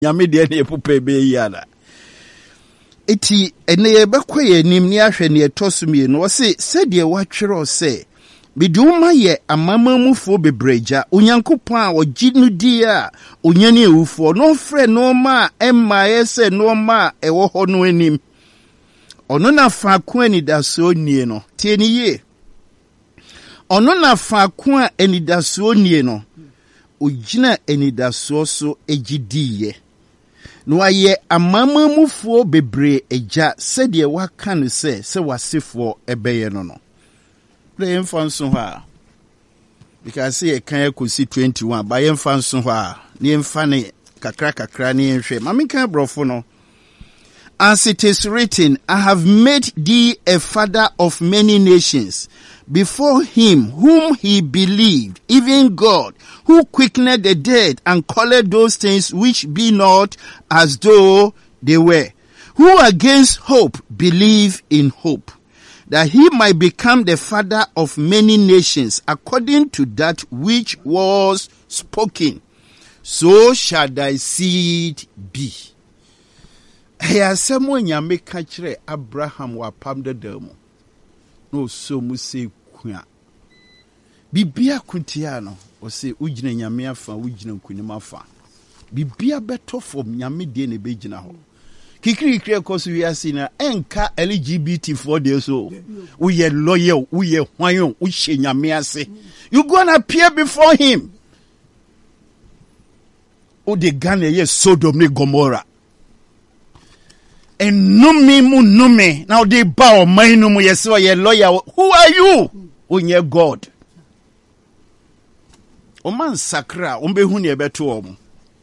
nyame de ne epope be yana eti ene yebekɔ ye nim ni ahwɛ ne etosumie no se sɛdeɛ watwerɛ sɛ biduma ye amamamufo bebreja onyankopɔn a ogyi no di a onyane ewufo no frɛ no ma emma yɛsɛ no ma ɛwɔ hɔ no anim ɔno na faako anidaso nie no tie ni ye ɔno na faako a anidaso nie no ogyina anidaso so egidiye no ayɛ amamamufo bebre agya sɛdeɛ waka no sɛ wasefo ɛbɛyɛ no no play fanso ha because say kan yakosi 21 ba yen fanso ha ne yemfa ne kakra ne yenhwe mame kan brofo no as it is written, I have made thee a father of many nations before him whom he believed, even God, who quickened the dead and called those things which be not as though they were, who against hope believe in hope, that he might become the father of many nations according to that which was spoken. So shall thy seed be. Eya semo nyame ka kire Abraham wa pam dedamo. No so mu se kwa. Bibia kuntia no, o se ugina nyame afa, ugina nkunim afa. Bibia beto fom nyame de ne begina ho. Kikiri kosu wiase na enka LGBT for the so. Uye loyal, uye hwanyo, ushe nyame ase. You gonna appear before him. O de Ghana ye Sodom ne Gomorrah. And numi mu nume. Now they bow mainumu yeso ye lawyer. Who are you? Unye God. Oman sakra umbe huni ebetu omu.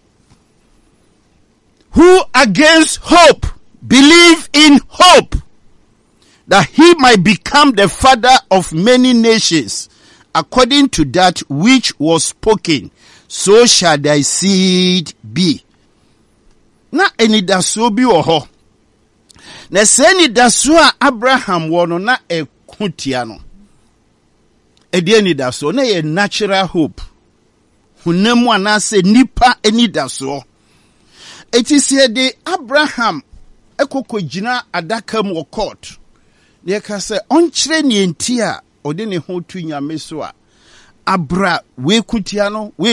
Who against hope believe in hope, that he might become the father of many nations, according to that which was spoken, so shall thy seed be. Na enidaso bi oho. Na se enidaso a Abraham wono na ekutia no. Edi enidaso na ye natural hope. Hunemu anase nipa enidaso. It is here the Abraham ekoko jina adakam wo court. Ne ka se onkyere ne ntia ode ne ho tu nyame so a abra we kutia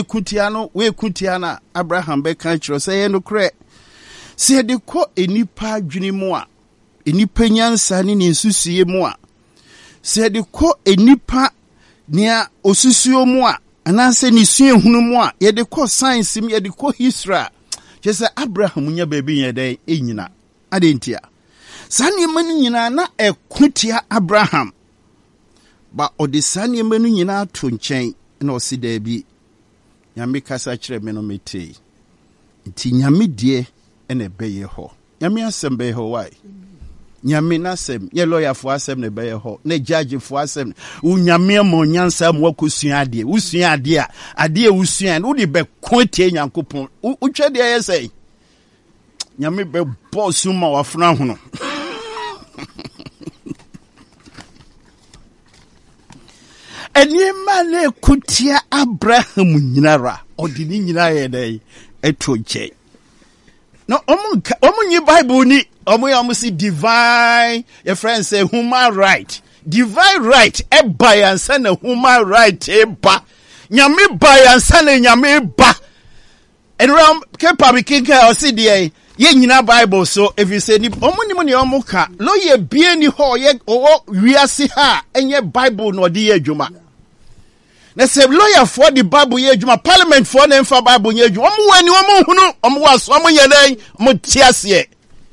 na Abraham be kan kyerɛ sɛ ye no kre se de ko enipa adwene mu a enipa nyansa ne nsusuye mu a se de ko enipa nea osusuo mu a anase ne sue hunu mu a ye de ko science mu ye de ko history Jese Abraham nya baby nya dai enyina adentia sane manu nyina na ekutia Abraham ba odi sane manu nyina to nkyɛn na osi da bi nyame kasa kyerɛ me no mete nti nyame die ene beye ho nyame asɛm beye ho why nyame nasɛm ye lawyer fo asɛm ne beye ho na judge fo asɛm unyame mo nyansa mo akosua ade usua ade a ade usua no de be kotie nyankopɔn utwa de yesɛ nyame be boss ma wafuna hono enima le kutia Abraham nyinara odini nyina ye dai eto nche no omunyi Bible ni omu si divine your friend say human right divine right e by ansa na human right e ba nyame by ansa na nyame ba enram ke pabikinka o si de ye nyina Bible so if you say ni omu ni omu ka lo ye bie ni ho ye o wiase ha enye Bible no de ye adwuma na se lawyer for the Bible ye adwuma parliament for na emfa Bible ye adwuma omu wani omu hunu omu waso omu ye dan omu tiase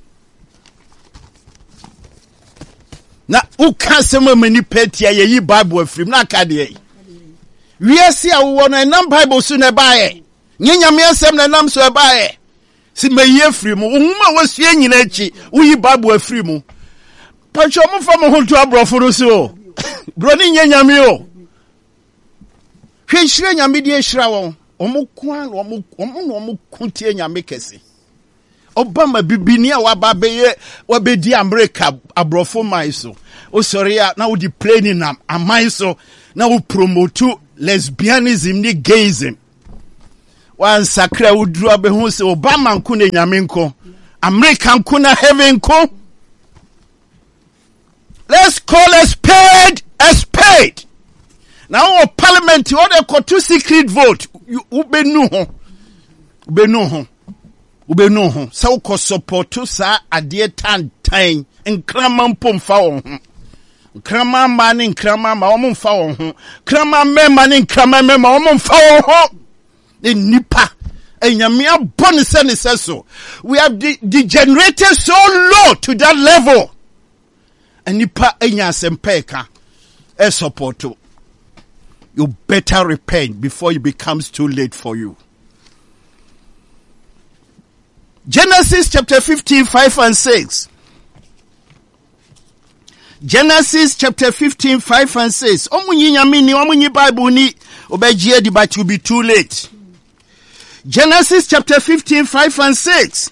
na uka sema mani petia ye yi Bible afrim na aka de wiase a wo no enam Bible so na baaye nyanyame asem na nam so baaye si mayi afrim uhuma wasue nyina achi uyi Bible afrim pacho mo fa mo honto abrofo no so bro ni nyanyame o hwehire nyame die hira won omukwan omu kuntie nyame kese Obama bibini a wabedi America abrofo maiso osoria na udi plane na amaiso na u promote lesbianism ni gayism One sakra would draw behunse Obama nkune nyamenko. American kuna heaven ko. Let's call a spade a spade. Now parliament you order ko two secret vote. Ubenu ho. Sa ko support sa ade tan nkraman pomfa wo ho. Nkraman ma ne nkraman ma wo mfa wo ho. Nkraman mema ne nkraman mema wo mfa wo ho. Nipa enyamia bonse ne so. We have degenerated so low to that level. Nipa enya sempeka e support. You better repent before it becomes too late for you. Genesis chapter 15, 5 and 6. Genesis chapter 15, 5 and 6. Omunyi nyamini, omunyi Bible ni, obejie di but will be too late. Genesis chapter 15, 5 and 6.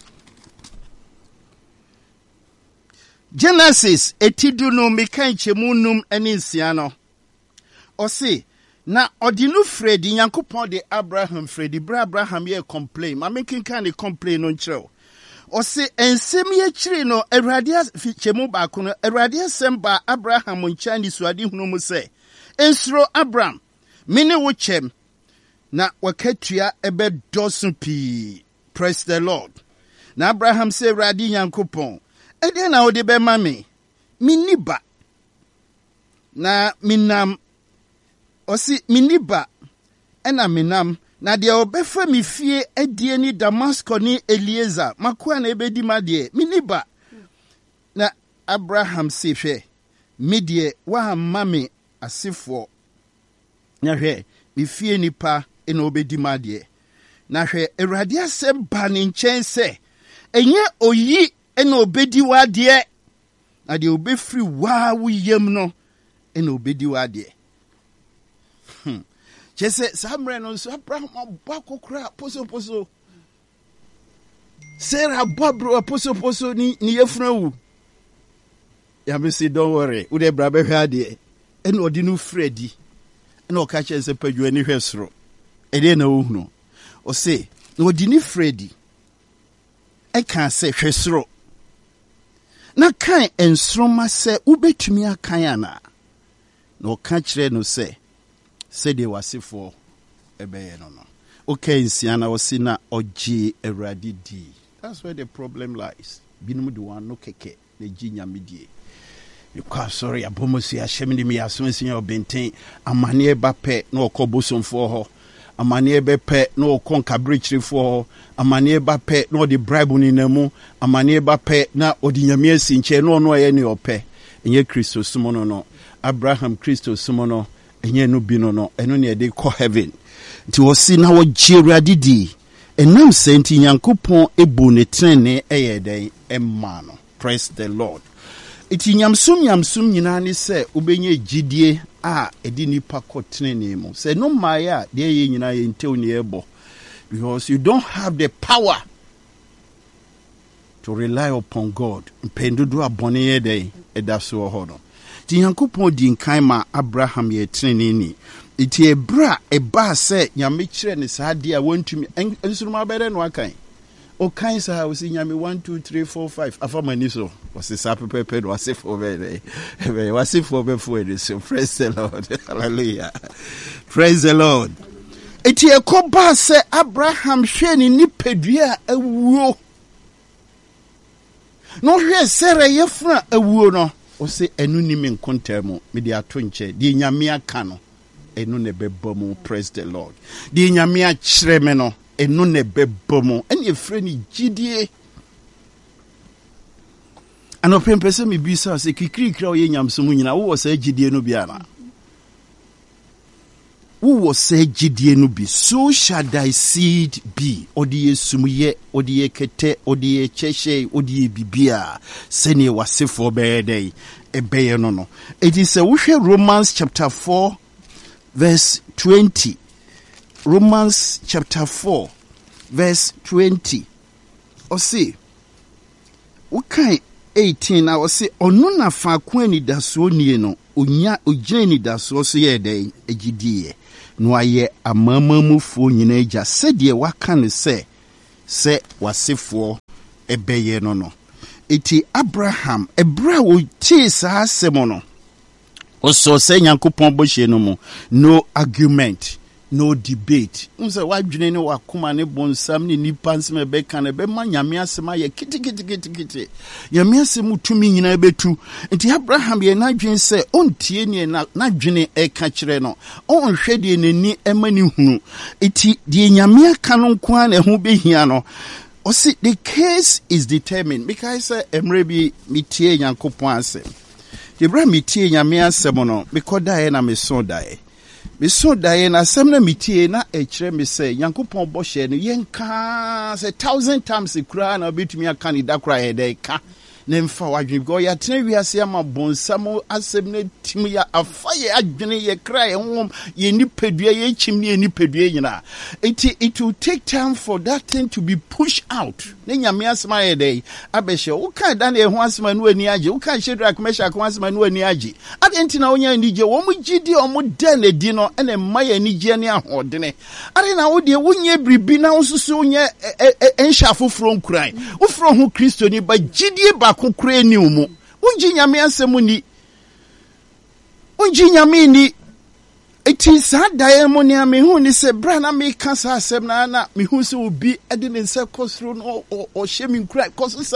Genesis, etidunu mikanche munum eninsiano. Osi, na odinu Freddy Yankopon de Abraham Freddy bra Abraham ye complain. Ma making kind of complain on chiro. Ose ensem ye chiri no Awurade fichemu ba ko no Awurade semba Abraham nchani suade hunu mu se ensuro Abraham mene wo chem na wakatua ebe dosun pi. Praise the Lord. Na Abraham say Awurade Yankopon ede na ode be ma me miniba na minam osi miniba ena minam na de obefa mi fie adie ni Damasco ni Eliezer makoa na ebedi made miniba na Abraham se hwe medie wa mame asefo na hwe mi fie nipa ena obedi made na hwe Awurade asem ba ne nchen se enye oyi ena obedi wade na de obefri wa wuyem no ena obedi wade. Jese samre no so Abraham abakokra poso Sarah babro poso ni yefunu ya me say don't worry we dey bra be hwa de en odi no Freddy en o ka che se padwa ni hwesoro e dey na ohunu o say na odi ni Freddy e kan se hwesoro na kan ensroma se ubetumi akan ana na o ka kire no se said they were for a no. Okay, Siana Osina Oji Eradi D. That's where the problem lies. Binum do one no keke, the Ginia Midie. You can't sorry, a bomosi, a shemini me as soon as you benten, a mania bape, no coboson for her, a mania bepe, no conca bridge for her, a mania bape, no the bribe in nemo, a mania bape, na odinyamia sinche, no any ope, and ye Christo Sumono no, Abraham Christo Sumono. Enye no bino no eno ne de call heaven nti wo si na wo gye didi enam senti Nyankopon ebu ne trene eyeden emma no. Praise the Lord. Iti nyamsum nyina ne se obenye gidie a edi nipa ko trene mu se no maya de ye nyina ye ntew ne ebo because you don't have the power to rely upon God. Mpendudu abone ye dey edaso ho no. Yankopon di nkan ma Abraham ye trene ni iti ebra eba se nyame kire ne saade a wontumi ensuruma bere no akan o kan sa o si nyame 1 2 3 4 5 afamani so o se sa pepe do asefo bere wasefo be fo ede so. Praise the Lord. Hallelujah. Praise the Lord. Iti ekoba se Abraham hwe ni nipadua awuo no hwe sere yefra awuo no o se enu ni me nkontamo me de ato nche de nyame aka no enu ne bebomu. Praise the Lord. De nyame a kire me no enu ne bebomu ene efre ni gidie ano pempese me bisa se kikirikira o ye nyamsomu nyina wo se gidie no bia na wo se gidie no bi so shall thy seed be odi esumuye odi ekete odi echeshe odi bibia sene wasefo beedey ebeye no. It is a Romans chapter 4 verse 20. Romans chapter 4 verse 20. O see okay 18 I was say onu na fa ko ani daso nie no onya ogina ni daso so ye dey egidie no aye amamamufo nyina agya sɛdeɛ waka ne sɛ wasefo ebeye no eti Abraham ebra wo tie saa asɛm no oso sɛ Nyankopɔn bɔhye no mu no argument no debate unse wadwene ne wakoma ne bonsam ne nipa nsem bɛka ne bɛma Nyame asɛm ayɛ kitikiti Nyame asɛm tumi nyina betu nti Abraham ye nadwen sɛ ontie ne nadwene ɛka kyerɛ no onhwɛ de n'ani ɛma ne hunu eti de Nyame aka no nko a na ho behia no o see the case is determined because emre bi mitie Nyankopɔn asɛm Debra mitie Nyame asɛm no mekodae na meso dae na asɛm na mitie na ɛkyerɛ me sɛ Nyankopɔn bɔhyɛ no yɛnka sɛ 1,000 times kura na obetumi aka ne da kura yɛdɛ ka ne mfa wadwene because yɛatena wiase ama bonsam asɛm na tim ya afa yɛ adwene yɛ kra yɛ honhom yɛ nipadua yɛ kyim ne yɛ nipadua nyina it will take time for that thing to be pushed out ne Nyame asɛm ayɛ dɛ abɛhyɛ wo kan da ne ho asɛm anu ani agye wo kan Shadrach Meshach ho asɛm anu ani agye adɛnti na wonya anigye wo mu gidi o mu da na di no ɛna mma yɛ anigye ne ahodene ade na wo de wonye bribi na wo susu wonye enhya foforo nkuran wo foro ho Kristo ni ba gidi ba kokure ni umu unji Nyame asɛm ni unji Nyame ni eti saa dae mo ne me hu ni sɛ bra na me ka saa asɛm na me hu sɛ obi ade ne nsa kosro no o hye me nkura kosusa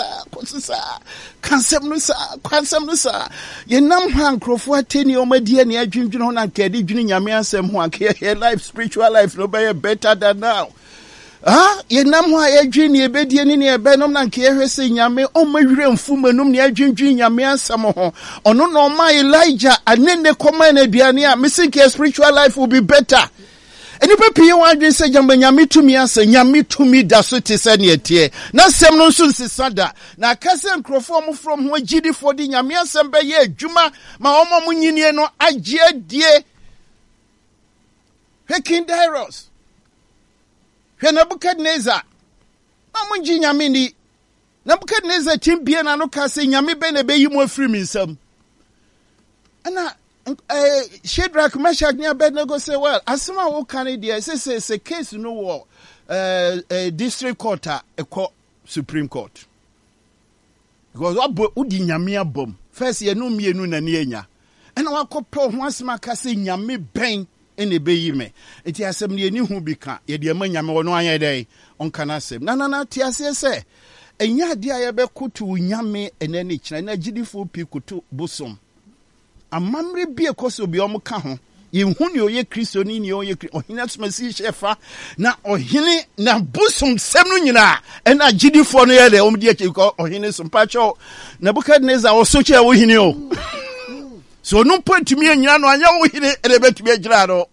kansɛm no sa ye nam ha nkrofo ateni o madi ani adwendwene ho na nkade dwene Nyame asɛm ho akɛ life spiritual life no be better than now ye nam ho ayedwi ne ebedie ne ebenom na nke ehwe se Nyame o mawire mfumanum ne adwendwi Nyame asam ho ono no ma Elijah anene koma na aduane a mesinke spiritual life will be better eni papi ye wadwen se Nyame tumi asa Nyame tumi da so te se ne etie na sem no nso nsisada na akase nkrofo mo from ho agidifo di Nyame asem be ye adwuma ma omo munyinie no agye adie King Darius Nebukadnezar amunji Nyame ni Nebukadnezar timbie na no ka se Nyame be na be yi mo afiri mi nsam ana Shadrach Meshach ne Abednego say well asema wo kan dey say case no wo district court a Supreme Court because what di Nyame abom first ye no mienu na ne anya ana wakopɛ ho asema ka se Nyame ben ene be yi me eti asɛm ne ani hu bi ka ye de ma Nyame wono anya dai onka na asɛm na ti ase se enya ade a ye be koto Nyame ene ne kyina na gidifo pi koto bosom amamre bi ekoso bi om ka ho ye hu ne oye Kristo ni oye ohina somasi shefa na ohine na bosom sem no nyina ena gidifo no ye de om de achi ko ohine so mpacho Nebukadnezar o so che wo hine o so no point me anyina no anya wo hine elebetumi agira no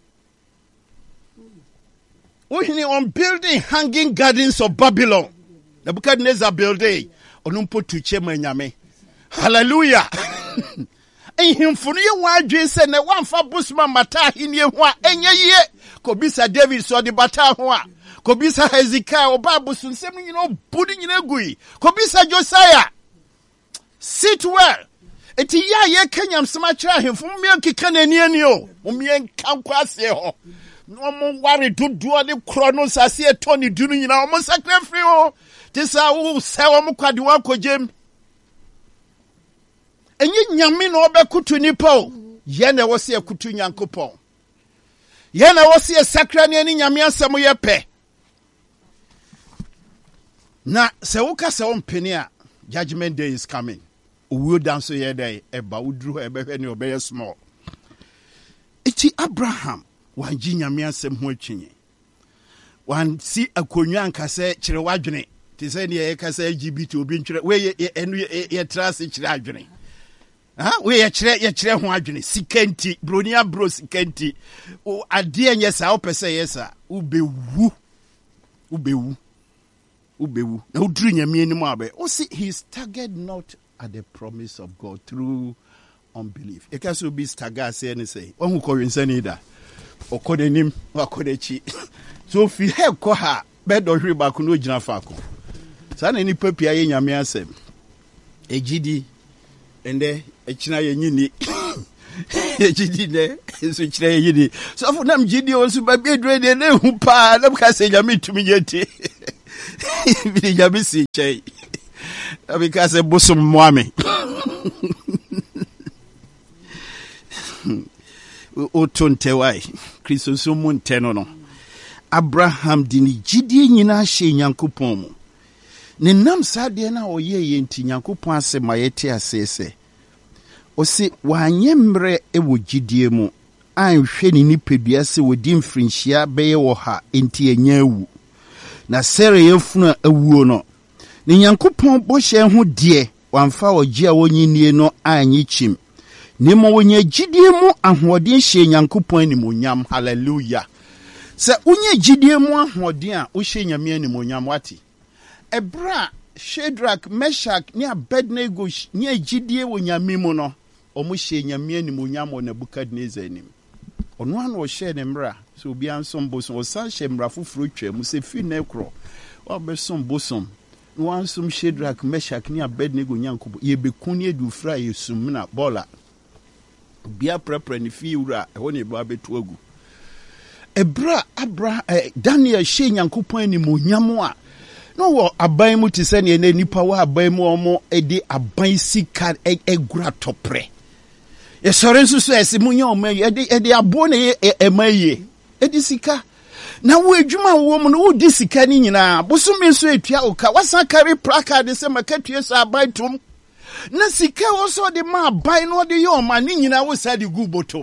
wo hine on building hanging gardens of Babylon Nebuchadnezzar building onu potu chema Nyame hallelujah ehimfunu ye wadwe se ne wamfa busma mata hine ho a enye ye kobisa David so de bata ho a kobisa Hezekiah oba busun sem nyina obudi nyina gui kobisa Josiah sit well eti ya ye kanyam sema kira hemfo mmea keka nani ani o mmea nka ase ho no mo ware dudu ne kro no sase eto ne dunu nyina o mo sakra free ho tisa wo se wo mo kwade wa kogem enye Nyame no obekutu nipa o ye na wo se akutu Nyankopon ye na wo se sakra ne ani Nyame asem ye pe na se wo ka se wo mpeni a judgment day is coming we dance ye day eba udru ebe ne obeye small eti Abraham wanji Nyame asem ho atwinye wan si akonwa ankase kire wadwene te se ne ye kasa LGBT obi ntwere we ye trase kire adwene we ye kire ho adwene sikanti bronia bro sikanti o ade enye sa opese yesa ubewu na udru Nyame anim abe o see he staggered not at the promise of God through unbelief. It can so be stagger say anything. One who call insane da. O kode nim, o kode chi. So fi he ko ha, bed o hwe ba ko no gina fa ko. Sa na ni papia ye Nyame asem. Ejidi ende echina ye nyini. Gidi ne so kire yidi so for nam gidi o so ba be dre de ne hu pa nam ka se nyame tumi yeti bi nyame si chei because e bosom moame o tonte wai Kristo so monte no Abraham dini gidi nyina hye Nyankopɔn mu ne nam sade na oye yenti Nyankopɔn ase mayete asese o se wanye mre ewo gidie mu anhwe ni nipadua se wodi mfrinhia beye wo ha enti anya awu na sere yefunu awuo no ne Nyankopɔn bɔhye ho de wamfa ogia wonyinie no anyi chim ne mo wonya gidie mu ahoɔden hye Nyankopɔn animonyam hallelujah se wonya gidie mu ahoɔden a wo hye nyame animonyam wati ebra Shadrach Meshach ni Abednego ni gidie wo nyame mu no omo hye nyame animonyam wo Nebukadnezar nim ono an wo hye ne mra so obi ansom bosom wo san hye mra foforo twa mu se fi na ekro wo be som bosom no ansom Shadrach Meshach ni Abednego Nyankopɔn ye bekun ni edu fra yesum na bola bia prepare ni fi wura ho ne ba betu agu ebra Daniel hye Nyankopɔn animonyam a no wo aban mu ti se ne nipa wa aban mu omo edi aban sika egura topre ye sore nsusu ese munya omo edi abo ne emaye edi sika na wo adwuma wo mu no wo di sika ni nyina bosome nso etua oka wasa carry placard se makatue so aban tom na sika wo so de ma aban no de yo ma ni nyina wo sa de gu botom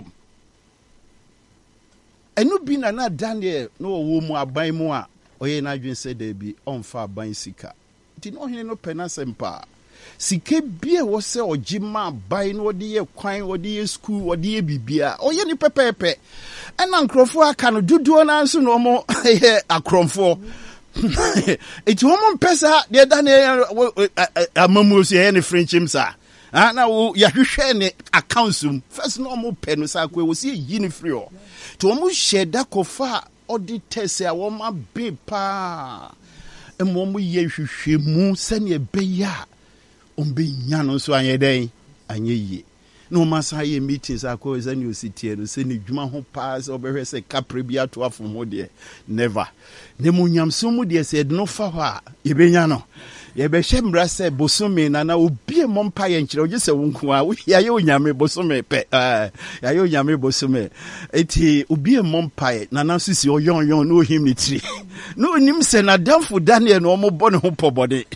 enu bi na Daniel no wo mu aban mu a oye na adwen se da bi onfa aban sika ti no hene no pena sempa sika bia wo se ogima aban no de ye kwan wo de ye school wo de ye bibia oye ni pepepe ena nkrofo aka no duduo na nso no mo akromfo eti wo mo pesa de da ne amamu so ye ne frenchim sa na wo ya hwehwe ne accountsum first no mo pe no sa kwa wo se yi ne free o to mo sheda kofa auditors a wo ma be pa emo mo ye hwehwe mu se ne beya ombe nya no so anye den anye yi no masa ye meetings akọ ze ne ositie no se ne dwuma ho pa se obehwe se kapre bia to afo ho de never ne mo nyamso mu de se no fa ho a ye benya no ye be hye mra se bosome na obi mo mpa ye nkyere oje se wonku a ya ye onyame bosome pe ya ye onyame bosome eti obi mo mpa na na sisi oyon no him ni tiri no nim se na damfo Daniel no mo bɔ ne ho pobode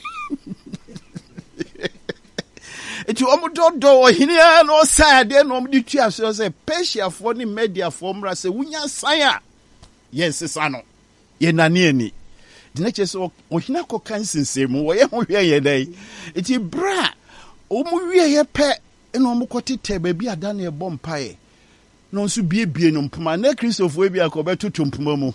eti omododo ohine no side no omdi tua so se Persia fo ni media fo mra se wunya san a yes sano ye nani ani dina cheso ohina ko kansinsemu wo ye ho hwe ye dai eti bra omu wie ye pe eno omukotete ba bi ada na ebo mpae no nso biebie no mpoma na Kristofo e bi akobetutu mpoma mu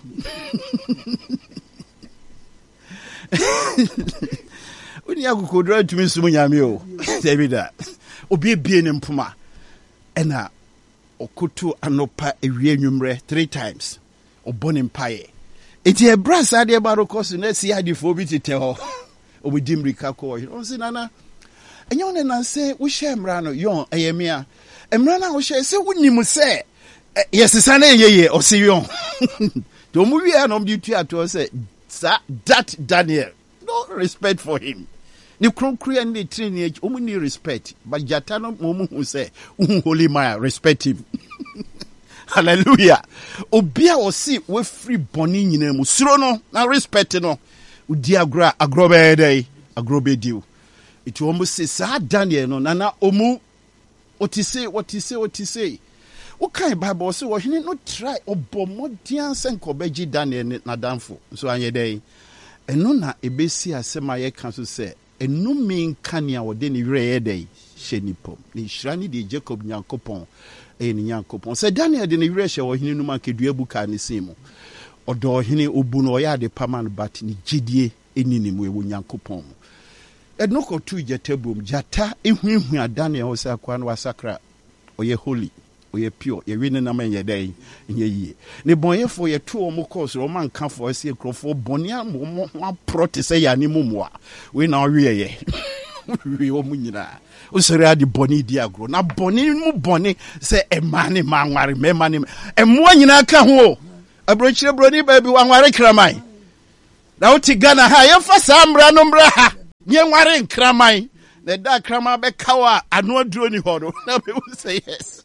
Uni agukodra tumi sumu nyame o Davida obiebie ne mpoma ena okoto anopa ewie nwumre 3 times obone mpae eti ebrasa de barokosu na si adifo bi tete ho obidim rika ko o si nana enyo ne nanse wo hye mra no yon eyemia emra na wo hye se wonim se yesisa na yeye o si yon to mu wi na omdi tu ato se that Daniel no respect for him ni kronkru and the training omuni respect but jatano momu hu se holy man respect him hallelujah obia o si we free boni nyina mu suro no na respect no udi agrobe dey agrobe diu it omu se sa Daniel no na omu otise o kan Bible say wo hene no try obomodian senkobeji Daniel na danfo so anye dey eno na ebesi asema ye kan so se enu min kania wode ni were dey hyenipom ni shrani de Jacob Nyankopon ni Nyankopon se Daniel de ni were hye wo hene no makedua buka ne simu odo hene obu no ya de paman bat ni gidie eninimu ewo Nyankopon ednoko tu jetabum jata ehuehu Daniel ho se akwa no wasakra oye holy oye pure ye wini na man ye dey nye yi ne bonyefo ye to omo course o man kan for se krofo bonia mo protest ya ni mumwa we na owie ye we omunyina usori adi boni di agro na boni mu boni se emane manware memane emo nyina ka ho abrochire broni ba bi wanware kraman na uti Ghana ha yemfa samra no mra ha nye nware nkraman na da kraman be kawa ano aduro ni ho no na be say yes.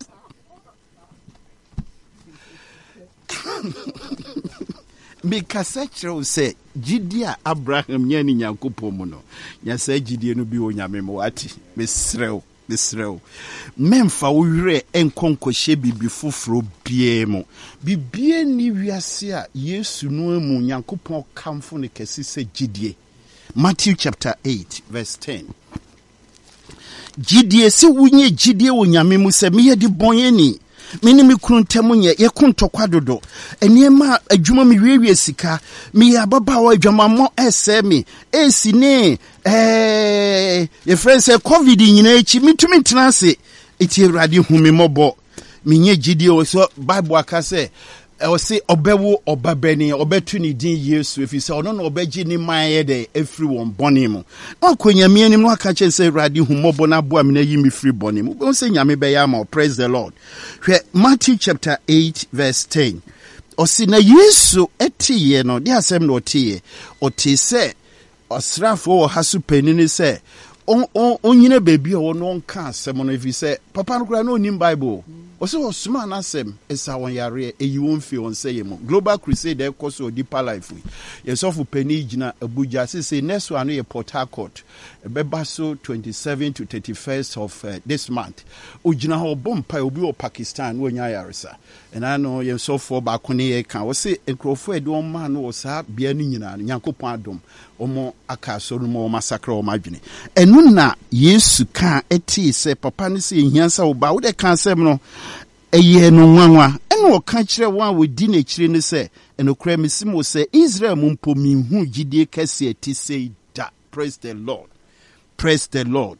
Mikasa kyerɛw sɛ gidi a Abraham nya ni Nyankopɔn mu no nya sɛ gidi no bi wo nyame mo ati mesrɛw memfa wo werɛ enkonkɔhye bibi foforo bie mu bibie ni wiase a Yesu no mu Nyankopɔn kamfo ne kɛse sɛ gidie. Matthew chapter 8 verse 10. Gidie sɛ wonye gidie wo nyame mu sɛ meyɛ de bɔnyeni mini mi kuntamu nye ye kuntokwa dodo eniema adwuma mi wiewie sika mi ababa wa adwuma mo ese mi esi ne ye friend say covid nyina echi mitumi tenase eti Awurade humi mobo mi nye gidie o so Bible aka say o se obewo obabani obetu ni din Yesu efi se ono na obeji ni maye de efri won boni mu akonya mi anim no aka che se Awurade humobo na boa me na yi mi free boni mu bo se nyame be ya ma. Praise the Lord. Matthew chapter 8 verse 10. Osi na Yesu etiye no de asem no otiye oti se osrafo wo hasu panini se onyine baby o no nka asem no efi se papa no kura no nim Bible osi osuma na asem esa won yare eyi won fi on say mo Global Crusade e koso deeper life yesofu pani gina Abuja say next one no Port Harcourt ebeba so 27 to 31st of this month ugina ho bompa obi o Pakistan wo nya yaresa ena no yesofu ba ko ne ka wo say enkrofo ede on ma no sa bia ni nyina Nyankopon adom omo aka so no mo massacre o madwene enu na Yesu ka eti se papa ne se hiansa wo ba wo de kan sem no eye no nwanwa eno o ka kire wan we di na kire ne se eno kra mesimo se Israel mumpo minhu gidie kase eti sei da. Praise the Lord. Praise the Lord.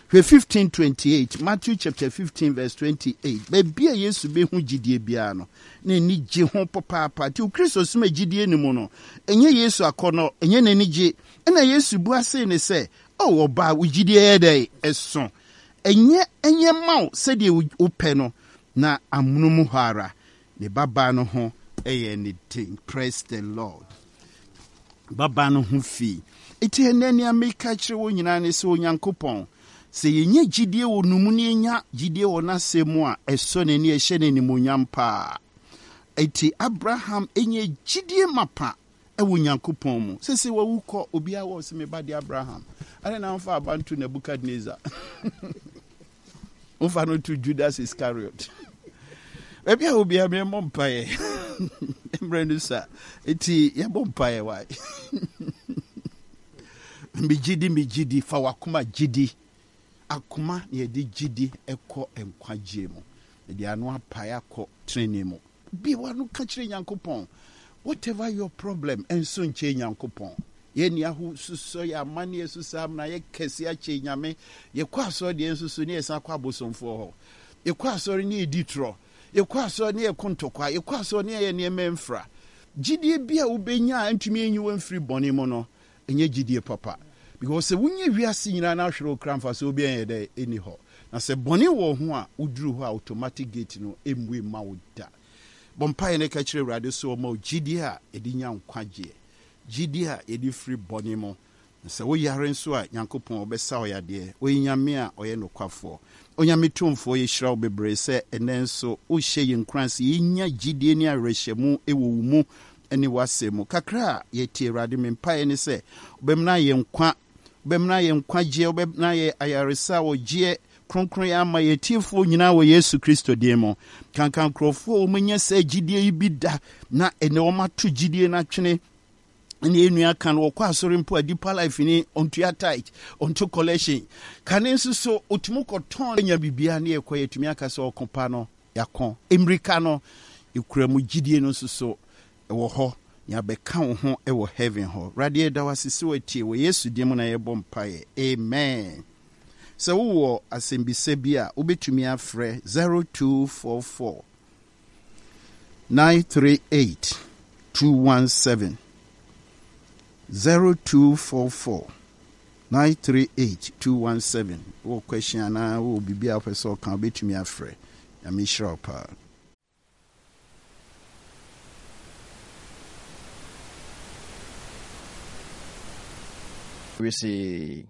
15:28 Matthew chapter 15 verse 28 baby Yesu be hu gidie bia no na ni gye ho papa ti Kristo sima gidie ni mu no enye Yesu akono enye na ni gye na Yesu bu ase ne se o oba wo gidie dey eso enye maw se de wo pɛ no na amunumu hara ne baba no ho eye ni thing. Praise the Lord. Baba no ho fi eti enani ameka kire wo nyina ne se Onyankopɔn se yenye gidie wo numu ne enya gidie wo na semu a eso ne ne ehye ne nimonyam pa eti Abraham enye gidie mapa ewo Nyankopɔn mu se wo wukɔ obi a wo se me ba de Abraham ane na mfa abantu Nebukadnezar mfa no to Judas Iscariot ebi a obi a me mompae embrenusa eti ya mompae why migidi fa wakoma gidi akoma ye di gidi ekɔ enkwagye mu de anu apae akɔ training mu bi wanu ka kire Nyankopɔn whatever your problem enso nche Nyankopɔn ye ni ahu suso ya mane esusam na ye kese ache nyame ye kwa so de ensusu ne esa kwa bosomfo ho ye kwa so ne editro ye kwa so ne ekontokwa ye kwa so ne ye ne memfra gidie bia ubenya antumi enyi wamfiri bone mu no enye gidie papa because se wunye wiase nyina na hwere okramfa so obi en de eni ho na se bone wo ho a uduru ho automatic gate no emwe ma wo da bompa ne ka kire Awurade so ma gidie a edinya nkwagye gidie a edi free bone mu se wo yare nso a Nyankopɔn obesa oyade oyinyame a oye nokwafo onyame tumfo ye hira obebre se enenso wo hye yinkranse yinya gidie ni arehyemu ewo mu eni wasemu kakra ye tie Awurade mempae ne se obemna ye nkwa gye obemna ye ayaresa wo gye kronkron ya ma ye tiefo nyina wo Yesu Kristo die mo kankan krofo o menya se gidie bi da na ene o mato gidie na twene ni enu aka no kwa asori mpo a deeper life ni onto tight onto collection kane nso otumu koton nya bibia na ekoye tumi aka so okopa no yakon emrika no ekura mu gidie no nso ewo ho ya beka wo ho ewo heaven ho radie da wasisi watie wo Yesu die mu na yebo mpae amen. So wo asembise bia obetumi afre 0244 938 217 0244 938-217. What question I will be a person can be to me afraid. I'm sure. We see